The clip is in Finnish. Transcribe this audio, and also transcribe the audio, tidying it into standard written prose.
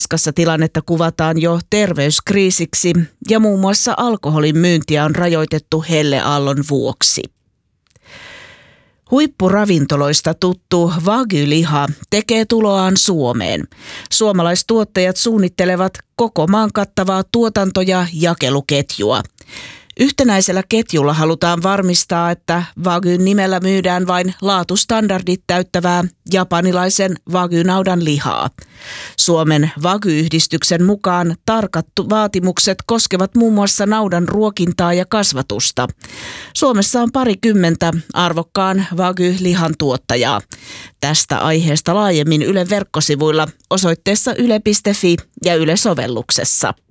Tanskassa tilannetta kuvataan jo terveyskriisiksi ja muun muassa alkoholin myyntiä on rajoitettu helleaallon vuoksi. Huippuravintoloista tuttu Wagyu-liha tekee tuloaan Suomeen. Suomalaistuottajat suunnittelevat koko maan kattavaa tuotanto- ja jakeluketjua. Yhtenäisellä ketjulla halutaan varmistaa, että Wagyun nimellä myydään vain laatustandardit täyttävää japanilaisen Wagyu-naudan lihaa. Suomen Wagyu-yhdistyksen mukaan tarkat vaatimukset koskevat muun muassa naudan ruokintaa ja kasvatusta. Suomessa on 20 arvokkaan Wagyu-lihan tuottajaa. Tästä aiheesta laajemmin Ylen verkkosivuilla osoitteessa yle.fi ja Yle-sovelluksessa.